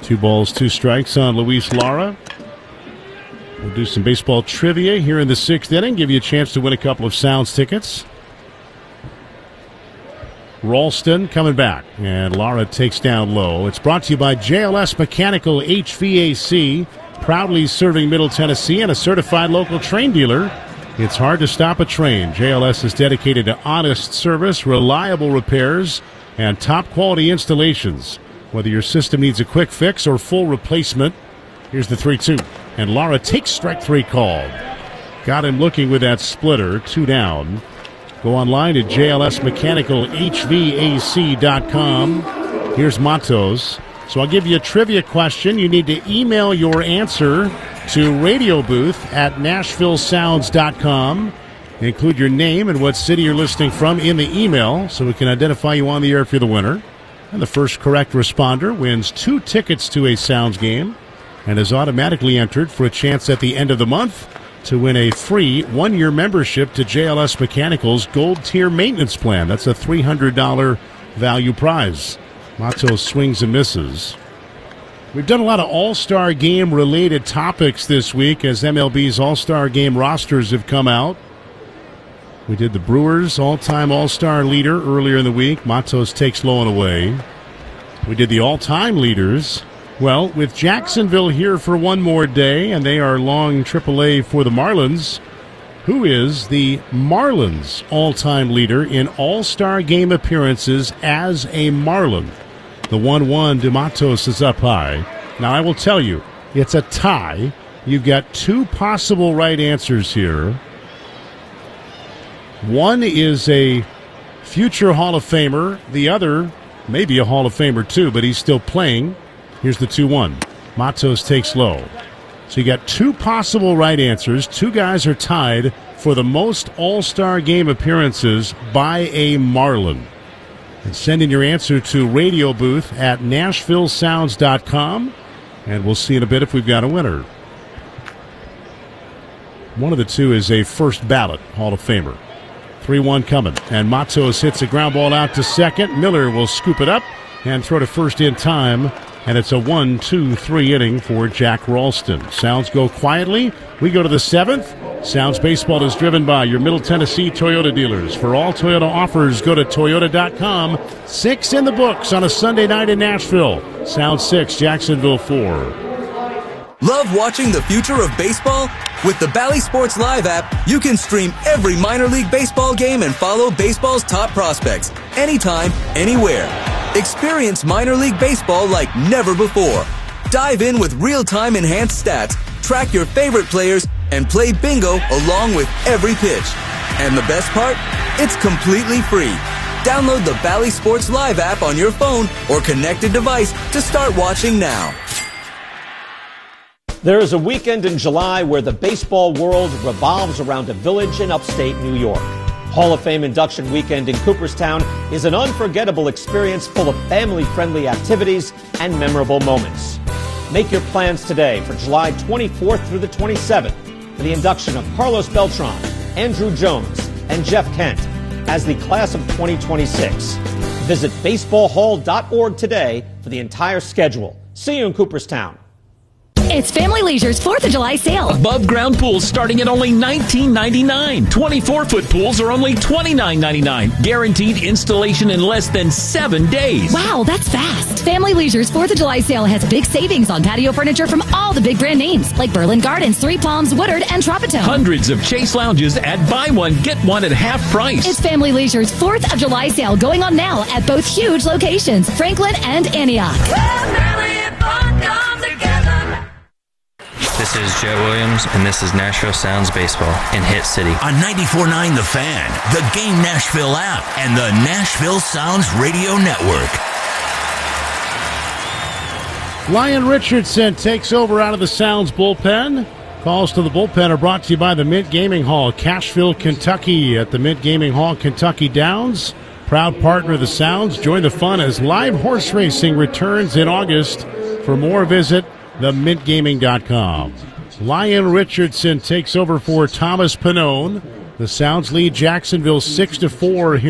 2 balls, 2 strikes on Luis Lara. We'll do some baseball trivia here in the 6th inning, give you a chance to win a couple of Sounds tickets. Ralston coming back, and Lara takes down low. It's brought to you by JLS Mechanical HVAC, proudly serving Middle Tennessee and a certified local train dealer. It's hard to stop a train. JLS is dedicated to honest service, reliable repairs, and top-quality installations. Whether your system needs a quick fix or full replacement, here's the 3-2. And Lara takes strike 3 called. Got him looking with that splitter, 2 down. Go online at jlsmechanicalhvac.com. Here's Matos. So I'll give you a trivia question. You need to email your answer to radio booth at nashvillesounds.com. Include your name and what city you're listening from in the email so we can identify you on the air if you're the winner. And the first correct responder wins 2 tickets to a Sounds game and is automatically entered for a chance at the end of the month to win a free 1-year membership to JLS Mechanical's Gold Tier Maintenance Plan. That's a $300 value prize. Matos swings and misses. We've done a lot of All-Star Game-related topics this week as MLB's All-Star Game rosters have come out. We did the Brewers' all-time All-Star leader earlier in the week. Matos takes low and away. We did the all-time leaders. Well, with Jacksonville here for one more day, and they are long AAA for the Marlins, who is the Marlins' all-time leader in All-Star Game appearances as a Marlin? The 1-1 DeMatos is up high. Now, I will tell you, it's a tie. You've got 2 possible right answers here. One is a future Hall of Famer. The other may be a Hall of Famer, too, but he's still playing. Here's the 2-1. Matos takes low. So you got 2 possible right answers. 2 guys are tied for the most All-Star Game appearances by a Marlin. And send in your answer to radio booth at nashvillesounds.com, and we'll see in a bit if we've got a winner. One of the 2 is a first ballot Hall of Famer. 3-1 coming, and Matos hits a ground ball out to second. Miller will scoop it up and throw to first in time. And it's a 1-2-3 inning for Jack Ralston. Sounds go quietly. We go to the 7th. Sounds Baseball is driven by your Middle Tennessee Toyota dealers. For all Toyota offers, go to Toyota.com. 6 in the books on a Sunday night in Nashville. Sounds 6, Jacksonville 4. Love watching the future of baseball? With the Bally Sports Live app, you can stream every minor league baseball game and follow baseball's top prospects anytime, anywhere. Experience minor league baseball like never before. Dive in with real-time enhanced stats, track your favorite players, and play bingo along with every pitch. And the best part? It's completely free. Download the Bally Sports Live app on your phone or connected device to start watching now. There is a weekend in July where the baseball world revolves around a village in upstate New York. Hall of Fame induction weekend in Cooperstown is an unforgettable experience full of family-friendly activities and memorable moments. Make your plans today for July 24th through the 27th for the induction of Carlos Beltran, Andruw Jones, and Jeff Kent as the class of 2026. Visit baseballhall.org today for the entire schedule. See you in Cooperstown. It's Family Leisure's 4th of July sale. Above ground pools starting at only $19.99. 24-foot pools are only $29.99. Guaranteed installation in less than 7 days. Wow, that's fast. Family Leisure's 4th of July sale has big savings on patio furniture from all the big brand names like Berlin Gardens, Three Palms, Woodard, and Tropitone. Hundreds of Chase lounges at buy one, get one at half price. It's Family Leisure's 4th of July sale going on now at both huge locations, Franklin and Antioch. This is Joe Williams, and this is Nashville Sounds Baseball in Hit City. On 94.9 The Fan, the Game Nashville app, and the Nashville Sounds Radio Network. Lyon Richardson takes over out of the Sounds bullpen. Calls to the bullpen are brought to you by the Mint Gaming Hall, Cashville, Kentucky, at the Mint Gaming Hall, Kentucky Downs. Proud partner of the Sounds. Join the fun as live horse racing returns in August. For more, visit themintgaming.com. Lyon Richardson takes over for Thomas Pannone. The Sounds lead Jacksonville 6-4 here.